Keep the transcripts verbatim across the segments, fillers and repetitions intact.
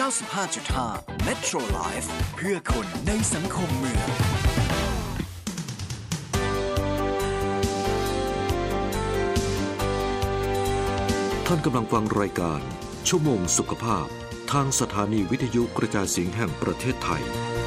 าสิบห้าจุดห้า Metro Life เพื่อคนในสังคมเมืองท่านกำลังฟังรายการชั่วโมงสุขภาพทางสถานีวิทยุกระจายเสียงแห่งประเทศไทย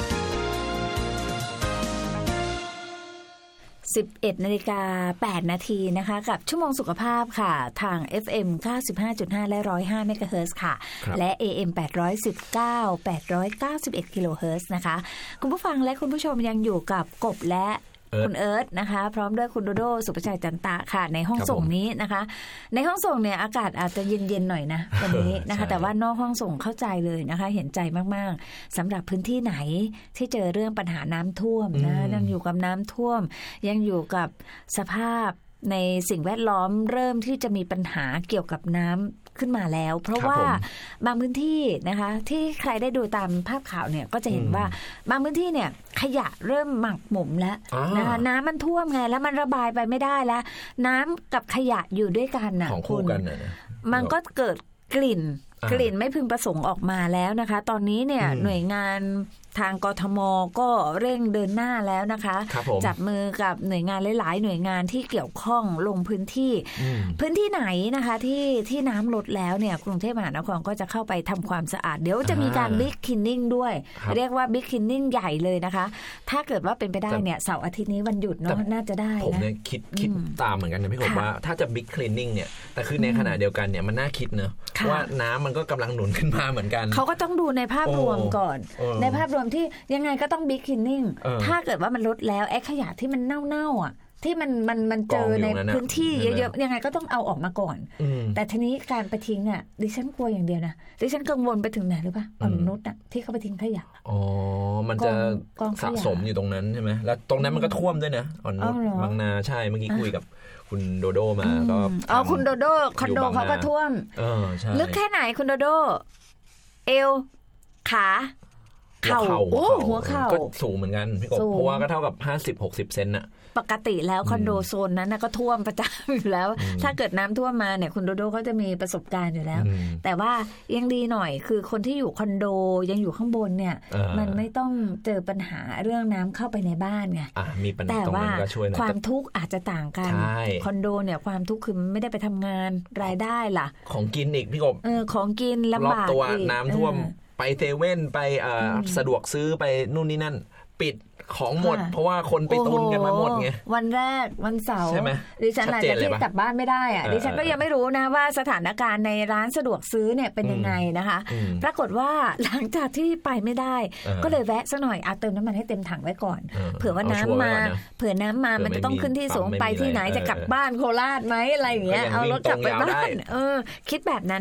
สิบเอ็ดนาฬิกาแปดนาทีนะคะกับชั่วโมงสุขภาพค่ะทาง เอฟ เอ็ม เก้าสิบห้าจุดห้า และหนึ่งร้อยห้าเมกะเฮิรตซ์ค่ะและ เอ เอ็ม แปดร้อยสิบเก้า แปดร้อยเก้าสิบเอ็ดกิโลเฮิรตซ์นะคะคุณผู้ฟังและคุณผู้ชมยังอยู่กับกบและคุณเอิร์ธนะคะพร้อมด้วยคุณโดโดสุภชัยจันตะค่ะในห้องส่งนี้นะคะในห้องส่งเนี่ยอากาศอาจจะเย็นๆหน่อยนะวันนี้นะคะแต่ว่านอกห้องส่งเข้าใจเลยนะคะเห็นใจมากๆสำหรับพื้นที่ไหนที่เจอเรื่องปัญหาน้ำท่วมนะยังอยู่กับน้ำท่วมยังอยู่กับสภาพในสิ่งแวดล้อมเริ่มที่จะมีปัญหาเกี่ยวกับน้ำขึ้นมาแล้วเพราะว่าบางพื้นที่นะคะที่ใครได้ดูตามภาพข่าวเนี่ยก็จะเห็นว่าบางพื้นที่เนี่ยขยะเริ่มหมักหมมแล้วนะคะน้ำมันท่วมไงแล้วมันระบายไปไม่ได้แล้วน้ำกับขยะอยู่ด้วยกันน่ะคุณมันก็เกิดกลิ่นกลิ่นไม่พึงประสงค์ออกมาแล้วนะคะตอนนี้เนี่ยหน่วยงานทางกทมก็เร่งเดินหน้าแล้วนะคะจับมือกับหน่วยงานหลายๆหน่วยงานที่เกี่ยวข้องลงพื้นที่พื้นที่ไหนนะคะที่ที่น้ำลดแล้วเนี่ยกรุงเทพมหานครก็จะเข้าไปทำความสะอาดเดี๋ยวจะมีการบิ๊กคลีนนิ่งด้วยเรียกว่าบิ๊กคลีนนิ่งใหญ่เลยนะคะถ้าเกิดว่าเป็นไปได้เนี่ยเสาร์อาทิตย์นี้วันหยุดเนาะน่าจะได้นะผมเนี่ยคิดคิดตามเหมือนกันนะพี่กบว่าถ้าจะบิ๊กคลีนนิ่งเนี่ยแต่คือในขณะเดียวกันเนี่ยมันน่าคิดเนอะว่าน้ำมันก็กำลังหนุนขึ้นมาเหมือนกันเขาก็ต้องดูในภาพรวมก่อนในภาพรวมที่ยังไงก็ต้องบิ๊กคลีนนิ่งถ้าเกิดว่ามันลดแล้วไอ้ขยะที่มันเน่าๆอ่ะที่มันมันมันเจอในพื้นที่เยอะๆยังไงก็ต้องเอาออกมาก่อนแต่ทีนี้การไปทิ้งอ่ะดิฉันกลัวอย่างเดียวนะดิฉันกังวลไปถึงไหนหรือเปล่าอ่อนนุชอ่ะที่เขาไปทิ้งขยะอ๋อมันจะสะสมอยู่ตรงนั้นใช่ไหมแล้วตรงนั้นมันก็ท่วมด้วยนะอ่อนนุชบางนาใช่เมื่อกี้คุยกับคุณโดโดมาก็อ๋อคุณโดโดคอนโดเขาก็ท่วมลึกแค่ไหนคุณโดโดเอวขาเข่าโอ้หัวเข่าก็สูงเหมือนกันพี่กบเพราะว่าก็เท่ากับ ห้าสิบหกสิบ เซนน่ะปกติแล้วคอนโดโซนนั้นก็ท่วมประจำอยู่แล้วถ้าเกิดน้ำท่วมมาเนี่ยคุณโดโดก็จะมีประสบการณ์อยู่แล้วแต่ว่ายังดีหน่อยคือคนที่อยู่คอนโดยังอยู่ข้างบนเนี่ยมันไม่ต้องเจอปัญหาเรื่องน้ำเข้าไปในบ้านไงแต่ว่าความทุกข์อาจจะต่างกันคอนโดเนี่ยความทุกข์คือไม่ได้ไปทำงานรายได้ล่ะของกินอีกพี่กบเออของกินลำบากตัวน้ำท่วมไปเซเว่นไปสะดวกซื้อไปนู่นนี่นั่นปิดของหมดเพราะว่าคนไปตุนกันมาหมดไงวันแรกวันเสาร์ดิฉันอาจจะที่กลับบ้านไม่ได้อะดิฉันก็ยังไม่รู้นะว่าสถานการณ์ในร้านสะดวกซื้อเนี่ยเป็นยังไงนะคะปรากฏว่าหลังจากที่ไปไม่ได้ก็เลยแวะซะหน่อยเอาเติมน้ำมันให้เต็มถังไว้ก่อนเผื่อว่าน้ำมาเผื่อน้ำมามันจะต้องขึ้นที่สูงไปที่ไหนจะกลับบ้านโคราชไหมอะไรอย่างเงี้ยเอารถกลับไปบ้านเออคิดแบบนั้น